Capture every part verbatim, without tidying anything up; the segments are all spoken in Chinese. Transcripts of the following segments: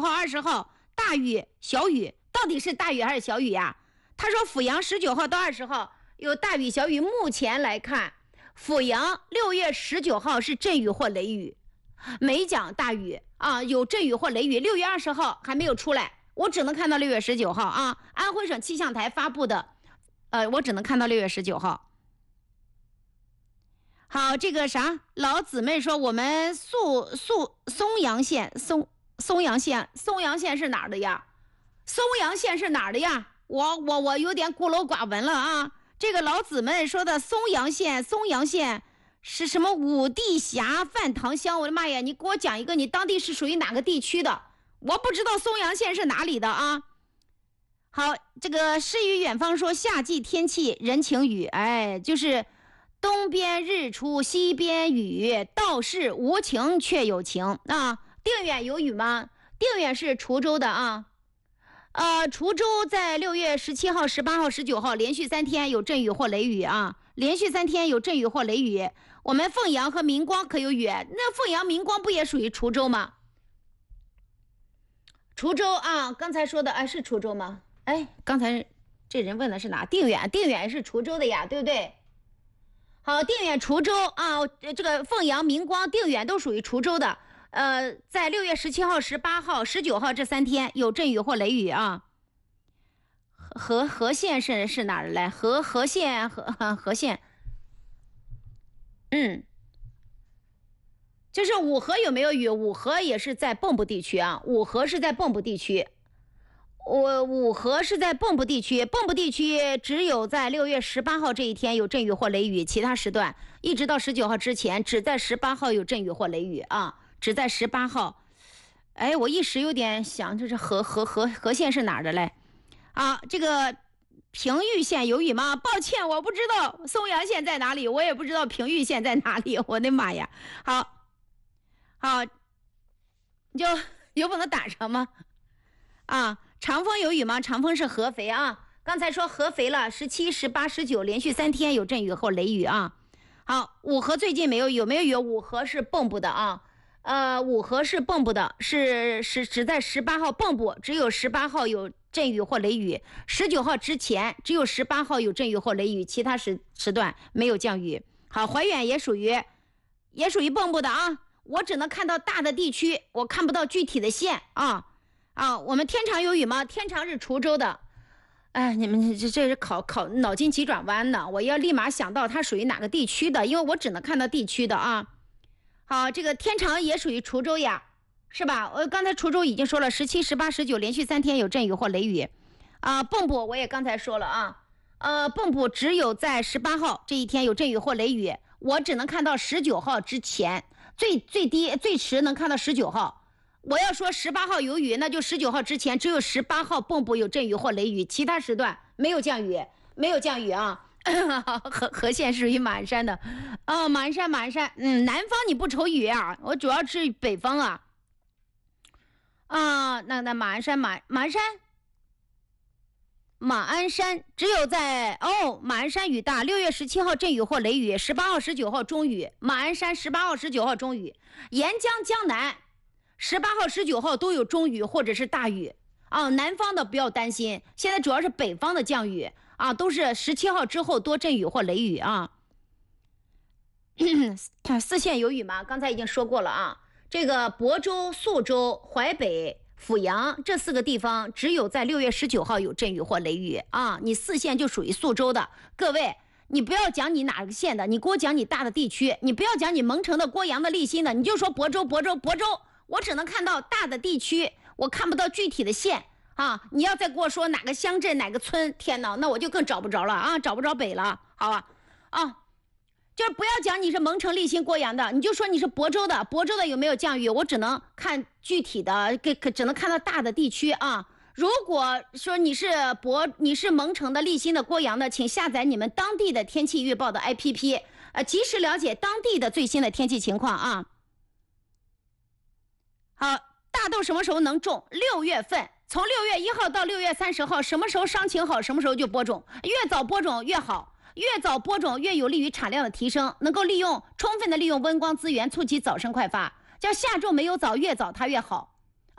号、二十号大雨、小雨，到底是大雨还是小雨呀？他说阜阳十九号到二十号有大雨、小雨。目前来看，阜阳六月十九号是阵雨或雷雨，没讲大雨啊，有阵雨或雷雨。六月二十号还没有出来，我只能看到六月十九号啊。安徽省气象台发布的，呃，我只能看到六月十九号。好，这个啥，老姊妹说我们宿宿松阳县松松阳县松阳县是哪儿的呀？松阳县是哪儿的呀？我我我有点孤陋寡闻了啊！这个老姊妹说的松阳县，松阳县是什么武帝峡饭堂乡？我的妈呀！你给我讲一个，你当地是属于哪个地区的？我不知道松阳县是哪里的啊！好，这个诗与远方说夏季天气人情雨，哎，就是东边日出西边雨，道是无晴却有晴啊！定远有雨吗？定远是滁州的啊。呃，滁州在六月十七号、十八号、十九号连续三天有阵雨或雷雨啊，连续三天有阵雨或雷雨。我们凤阳和明光可有雨？那凤阳、明光不也属于滁州吗？滁州啊，刚才说的啊是滁州吗？哎，刚才这人问的是哪？定远，定远是滁州的呀，对不对？好，定远、滁州啊，这个凤阳、明光、定远都属于滁州的。呃，在六月十七号、十八号、十九号这三天有阵雨或雷雨啊。和和县是是哪儿来？和和县和和县，嗯，就是五河有没有雨？五河也是在蚌埠地区啊，五河是在蚌埠地区。我五河是在蚌埠地区，蚌埠地区只有在六月十八号这一天有阵雨或雷雨，其他时段一直到十九号之前，只在十八号有阵雨或雷雨啊。只在十八号，哎，我一时有点想，这是和和和和县是哪儿的嘞？啊，这个平玉县有雨吗？抱歉，我不知道松阳县在哪里，我也不知道平玉县在哪里。我的妈呀！好，好，你就有本能打上吗？啊，长丰有雨吗？长丰是合肥啊，刚才说合肥了，十七、十八、十九连续三天有阵雨或雷雨啊。好，五河最近没有，有没有雨？五河是蚌埠的啊。呃，五河是蚌埠的，是是只在十八号蚌埠只有十八号有阵雨或雷雨，十九号之前只有十八号有阵雨或雷雨，其他时时段没有降雨。好，怀远也属于也属于蚌埠的啊，我只能看到大的地区，我看不到具体的县啊啊。我们天长有雨吗？天长是滁州的。哎，你们这这是考考脑筋急转弯呢，我要立马想到它属于哪个地区的，因为我只能看到地区的啊。好，这个天长也属于滁州呀，是吧？我刚才滁州已经说了，十七、十八、十九连续三天有阵雨或雷雨，啊，蚌埠我也刚才说了啊，呃，蚌埠只有在十八号这一天有阵雨或雷雨，我只能看到十九号之前，最最低最迟能看到十九号。我要说十八号有雨，那就十九号之前只有十八号蚌埠有阵雨或雷雨，其他时段没有降雨，没有降雨啊。和和县是属于马鞍山的，哦，马鞍山马鞍山，嗯，南方你不愁雨啊，我主要是北方啊，啊，那那马鞍山马马鞍山马鞍山只有在哦，马鞍山雨大，六月十七号阵雨或雷雨，十八号、十九号中雨，马鞍山十八号、十九号中雨，沿江江南十八号、十九号都有中雨或者是大雨啊，南方的不要担心，现在主要是北方的降雨。啊，都是十七号之后多阵雨或雷雨啊。四县有雨吗？刚才已经说过了啊。这个亳州、宿州、淮北、阜阳这四个地方，只有在六月十九号有阵雨或雷雨啊。你四县就属于宿州的，各位，你不要讲你哪个县的，你给我讲你大的地区，你不要讲你蒙城的、郭阳的、利辛的，你就说亳州、亳州、亳州，我只能看到大的地区，我看不到具体的县。啊，你要再给我说哪个乡镇哪个村，天哪，那我就更找不着了啊，找不着北了，好吧？啊，就是不要讲你是蒙城、利辛、郭阳的，你就说你是亳州的，亳州的有没有降雨？我只能看具体的，给只能看到大的地区啊。如果说你是亳，你是蒙城的、利辛的、郭阳的，请下载你们当地的天气预报的 A P P， 呃，及时了解当地的最新的天气情况啊。好，大豆什么时候能种？六月份。从六月一号到六月三十号，什么时候伤情好，什么时候就播种，越早播种越好，越早播种越有利于产量的提升，能够利用充分的利用温光资源，促其早生快发。叫夏种没有早，越早它越好啊。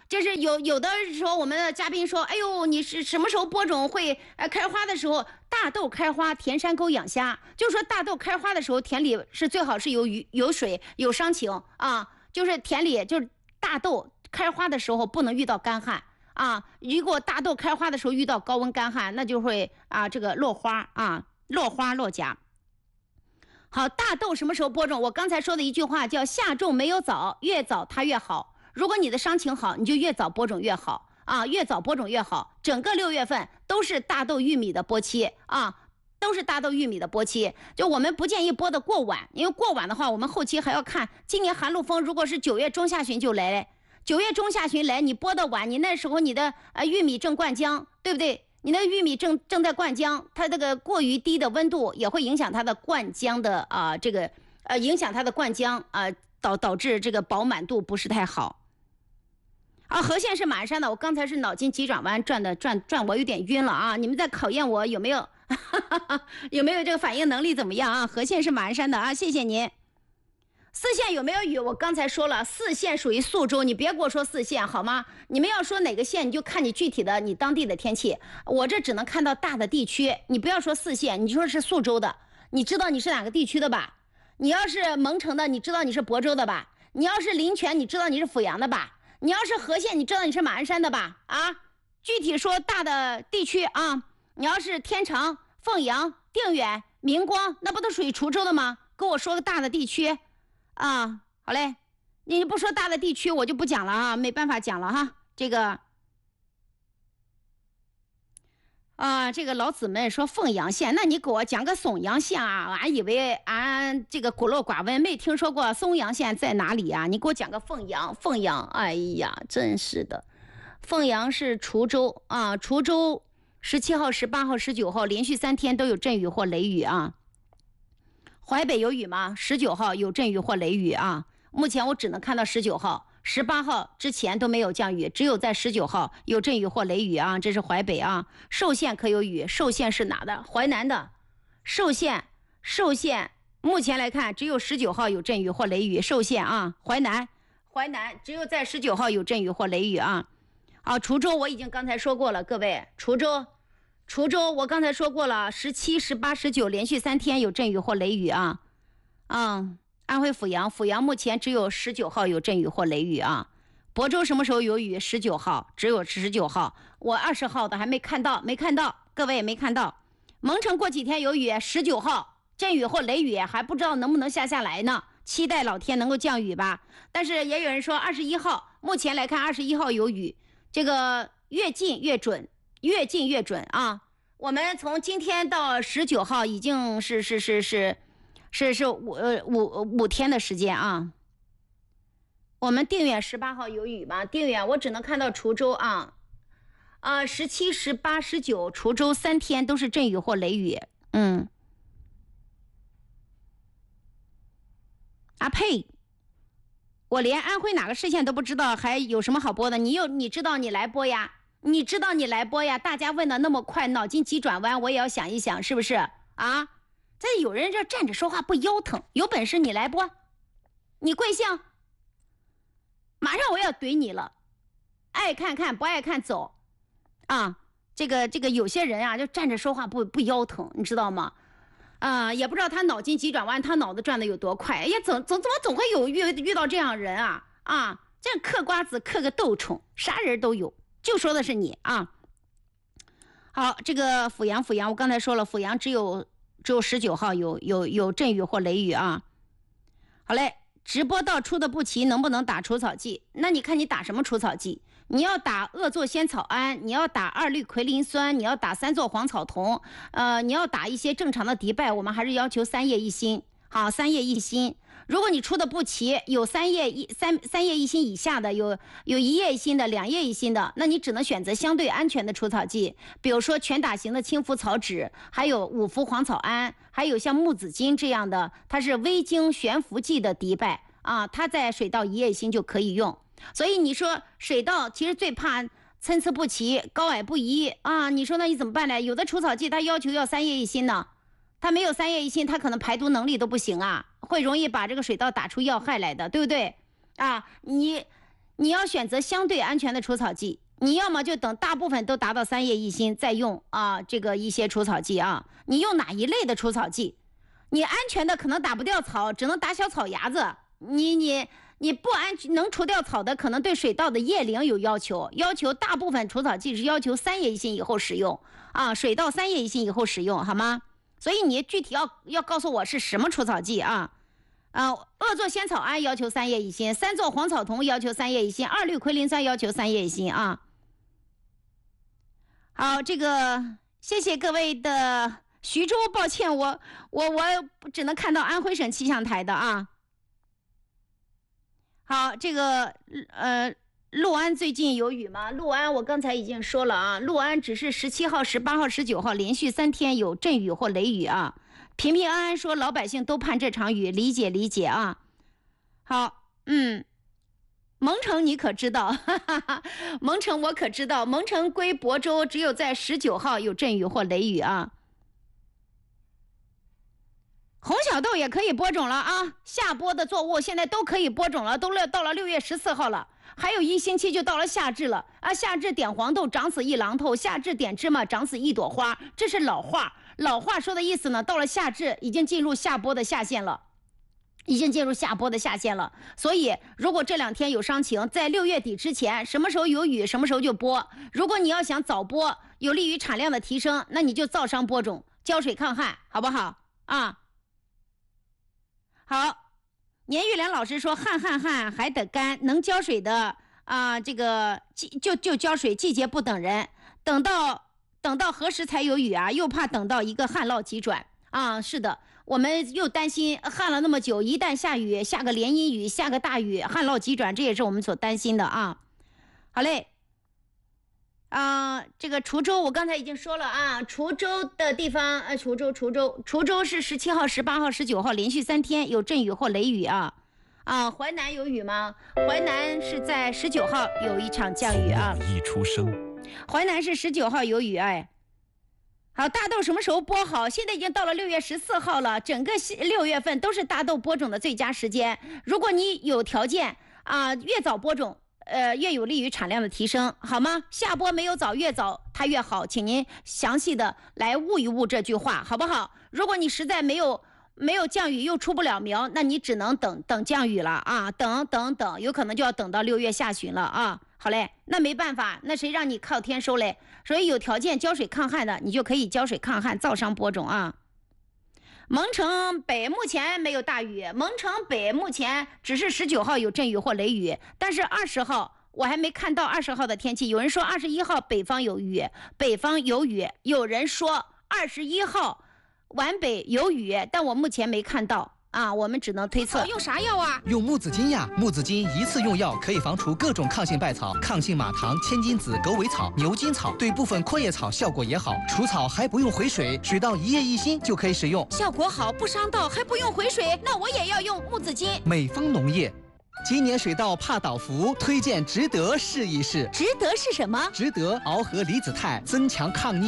就是有有的时候我们的嘉宾说，哎呦，你是什么时候播种会呃开花的时候？大豆开花，田山沟养虾，就是说大豆开花的时候，田里是最好是有雨有水有伤晴啊，就是田里就是大豆开花的时候不能遇到干旱啊，如果大豆开花的时候遇到高温干旱，那就会啊这个落花啊落花落荚。好，大豆什么时候播种？我刚才说的一句话叫夏种没有早，越早它越好。如果你的伤情好，你就越早播种越好啊，越早播种越好。整个六月份都是大豆、玉米的播期啊，都是大豆、玉米的播期。就我们不建议播的过晚，因为过晚的话，我们后期还要看今年寒露风，如果是九月中下旬就来嘞，九月中下旬来，你播的晚，你那时候你的呃玉米正灌浆，对不对？你那个玉米正正在灌浆，它这个过于低的温度也会影响它的灌浆的啊、呃，这个呃影响它的灌浆啊、呃，导导致这个饱满度不是太好。啊，和县是马鞍山的，我刚才是脑筋急转弯转的转转，我有点晕了啊！你们在考验我有没有有没有这个反应能力怎么样啊？和县是马鞍山的啊，谢谢您。四县有没有雨？我刚才说了，四县属于宿州，你别给我说四县好吗？你们要说哪个县，你就看你具体的你当地的天气。我这只能看到大的地区，你不要说四县，你说是宿州的，你知道你是哪个地区的吧？你要是蒙城的，你知道你是亳州的吧？你要是临泉，你知道你是阜阳的吧？你要是和县，你知道你是马鞍山的吧？啊，具体说大的地区啊，你要是天长、凤阳、定远、明光，那不都属于滁州的吗？跟我说个大的地区。啊，好嘞，你不说大的地区，我就不讲了啊，没办法讲了哈。这个，啊，这个老姊妹说凤阳县，那你给我讲个松阳县啊？俺以为俺这个孤陋寡闻，没听说过松阳县在哪里啊？你给我讲个凤阳，凤阳，哎呀，真是的，凤阳是滁州啊，滁州十七号、十八号、十九号连续三天都有阵雨或雷雨啊。淮北有雨吗？十九号有阵雨或雷雨啊。目前我只能看到十九号，十八号之前都没有降雨，只有在十九号有阵雨或雷雨啊。这是淮北啊。寿县可有雨？寿县是哪的？淮南的。寿县，寿县目前来看只有十九号有阵雨或雷雨。寿县啊，淮南，淮南只有在十九号有阵雨或雷雨啊。啊，滁州我已经刚才说过了，各位，滁州。滁州我刚才说过了，十七、十八、十九连续三天有阵雨或雷雨啊。嗯，安徽阜阳，阜阳目前只有十九号有阵雨或雷雨啊。亳州什么时候有雨？十九号，只有十九号。我二十号的还没看到，没看到，各位没看到。蒙城过几天有雨，十九号阵雨或雷雨，还不知道能不能下下来呢。期待老天能够降雨吧。但是也有人说二十一号，目前来看二十一号有雨，这个越近越准。越近越准啊！我们从今天到十九号已经是是是是是是五呃五五天的时间啊。我们定远十八号有雨吗？定远我只能看到滁州啊啊，十七、十八、十九，滁州三天都是阵雨或雷雨。嗯，啊呸！我连安徽哪个市县都不知道，还有什么好播的？你又你知道你来播呀？你知道你来播呀？大家问的那么快，脑筋急转弯，我也要想一想，是不是啊？这有人这站着说话不腰疼，有本事你来播，你贵姓？马上我要怼你了，爱看看不爱看走啊！这个这个有些人啊，就站着说话不不腰疼，你知道吗？啊，也不知道他脑筋急转弯，他脑子转的有多快。哎呀，总总怎么总会有遇遇到这样人啊啊！这样嗑瓜子嗑个豆虫，啥人都有。就说的是你啊。好，这个阜阳阜阳我刚才说了，阜阳只有只有十九号有有有阵雨或雷雨啊。好嘞，直播到出的不齐，能不能打除草剂？那你看你打什么除草剂？你要打恶唑仙草胺，你要打二氯奎磷酸，你要打三唑黄草酮，呃，你要打一些正常的迪拜，我们还是要求三叶一心。好，三叶一心。如果你出的不齐，有三叶一三三叶一心以下的，有有一叶一心的，两叶一心的，那你只能选择相对安全的除草剂，比如说全打型的青浮草酯，还有五氟黄草胺，还有像木子金这样的，它是微晶悬浮剂的迪拜啊，它在水稻一叶一心就可以用。所以你说水稻其实最怕参差不齐、高矮不一啊，你说那你怎么办呢？有的除草剂它要求要三叶一心呢。它没有三叶一心，它可能排毒能力都不行啊，会容易把这个水稻打出要害来的，对不对啊？你你要选择相对安全的除草剂，你要么就等大部分都达到三叶一心再用啊，这个一些除草剂啊。你用哪一类的除草剂？你安全的可能打不掉草，只能打小草芽子。你你你不安全能除掉草的，可能对水稻的叶龄有要求，要求大部分除草剂是要求三叶一心以后使用啊，水稻三叶一心以后使用，好吗？所以你具体要要告诉我是什么除草剂啊？啊，恶唑仙草胺要求三叶一心，三唑黄草酮要求三叶一心，二氯喹啉酸要求三叶一心啊。好，这个谢谢各位的徐州，抱歉，我我我只能看到安徽省气象台的啊。好，这个呃，六安最近有雨吗？六安我刚才已经说了啊，六安只是十七号、十八号、十九号连续三天有阵雨或雷雨啊。平平安安说老百姓都盼这场雨，理解理解啊。好，嗯，蒙城你可知道？哈哈哈，蒙城我可知道，蒙城归亳州，只有在十九号有阵雨或雷雨啊。红小豆也可以播种了啊，夏播的作物现在都可以播种了，都到了六月十四号了，还有一星期就到了夏至了啊！夏至点黄豆，长死一榔头；夏至点芝麻，长死一朵花。这是老话，老话说的意思呢，到了夏至已经进入夏播的下限了，已经进入夏播的下限了。所以，如果这两天有伤情，在六月底之前，什么时候有雨，什么时候就播。如果你要想早播，有利于产量的提升，那你就造商播种，浇水抗旱，好不好啊？好，年玉良老师说旱旱旱还得干，能浇水的啊，这个就就浇水，季节不等人，等到等到何时才有雨啊？又怕等到一个旱涝急转啊！是的，我们又担心旱了那么久，一旦下雨，下个连阴雨，下个大雨，旱涝急转，这也是我们所担心的啊。好嘞。啊、呃，这个滁州我刚才已经说了啊，滁州的地方，呃，滁州，滁州，滁州是十七号、十八号、十九号连续三天有阵雨或雷雨啊。啊，淮南有雨吗？淮南是在十九号有一场降雨啊。 一出生， 淮南是十九号有雨，哎。好，大豆什么时候播好？现在已经到了六月十四号了，整个六月份都是大豆播种的最佳时间。如果你有条件啊，越早播种。呃，越有利于产量的提升，好吗？下播没有早，越早它越好，请您详细的来悟一悟这句话，好不好？如果你实在没有没有降雨又出不了苗，那你只能等等降雨了啊，等等等，有可能就要等到六月下旬了啊。好嘞，那没办法，那谁让你靠天收嘞？所以有条件浇水抗旱的，你就可以浇水抗旱，造商播种啊。蒙城北目前没有大雨，蒙城北目前只是十九号有阵雨或雷雨，但是二十号我还没看到二十号的天气。有人说二十一号北方有雨，北方有雨；有人说二十一号皖北有雨，但我目前没看到啊，我们只能推测。 用啥药啊？ 用木子金呀！木子金一次用药可以防除各种抗性败草、抗性马糖、千金子、狗尾草、牛筋草，对部分阔叶草效果也好。除草还不用回水，水稻一叶一心就可以使用， 效果好，不伤稻，还不用回水。那我也要用木子金。 美丰农业。今年水稻怕倒伏，推荐值得试一试。 值得是什么？ 值得螯合离子肽，增强抗逆。